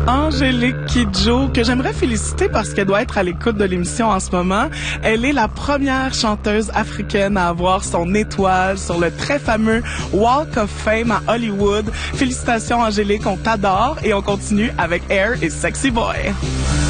Angélique Kidjo, que j'aimerais féliciter parce qu'elle doit être à l'écoute de l'émission en ce moment. Elle est la première chanteuse africaine à avoir son étoile sur le très fameux Walk of Fame à Hollywood. Félicitations Angélique, on t'adore et on continue avec Air et Sexy Boy.